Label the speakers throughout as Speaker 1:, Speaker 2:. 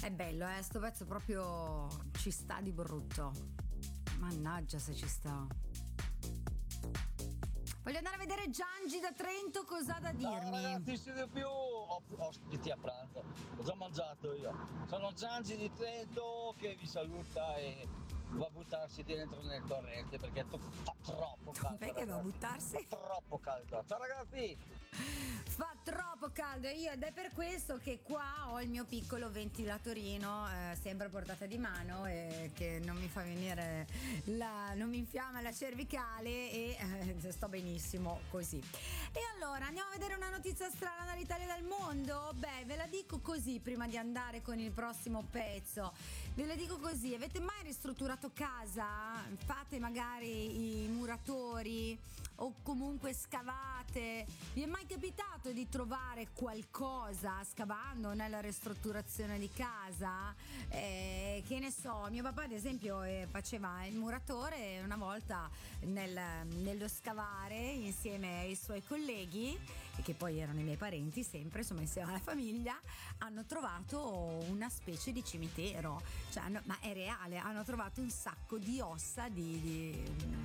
Speaker 1: È bello, sto pezzo proprio ci sta di brutto. Mannaggia se ci sta. Voglio andare a vedere Giangi da Trento, cosa ha da dirmi?
Speaker 2: Ragazzi, se di più ho ospiti a pranzo, ho già mangiato io. Sono Giangi di Trento che vi saluta e va a buttarsi dentro nel torrente perché fa troppo caldo.
Speaker 1: Perché va a buttarsi?
Speaker 2: Fa troppo caldo. Ciao ragazzi!
Speaker 1: Fa troppo caldo ed è per questo che qua ho il mio piccolo ventilatorino sempre a portata di mano che non mi fa venire non mi infiamma la cervicale e sto benissimo così. E allora andiamo a vedere una notizia strana dall'Italia e dal mondo. Beh, ve la dico così prima di andare con il prossimo pezzo. Ve la dico così: avete mai ristrutturato casa? Fate magari i muratori o comunque scavate? Vi è mai capitato di trovare qualcosa scavando nella ristrutturazione di casa? Che ne so, mio papà ad esempio faceva il muratore una volta nello scavare insieme ai suoi colleghi, che poi erano i miei parenti sempre, insomma insieme alla famiglia, hanno trovato una specie di cimitero, cioè, ma è reale, hanno trovato un sacco di ossa di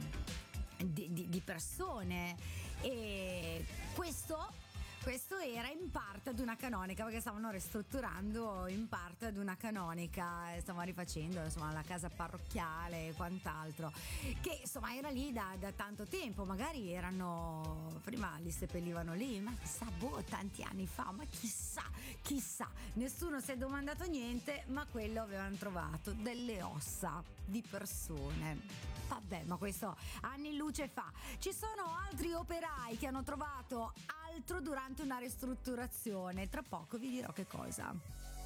Speaker 1: persone e questo era in parte ad una canonica, perché stavano ristrutturando in parte ad una canonica, stavano rifacendo insomma la casa parrocchiale e quant'altro, che insomma era lì da tanto tempo, magari prima li seppellivano lì, ma chissà, tanti anni fa, ma chissà, nessuno si è domandato niente, ma quello avevano trovato delle ossa di persone. Vabbè, ma questo anni luce fa. Ci sono altri operai che hanno trovato altro durante una ristrutturazione. Tra poco vi dirò che cosa.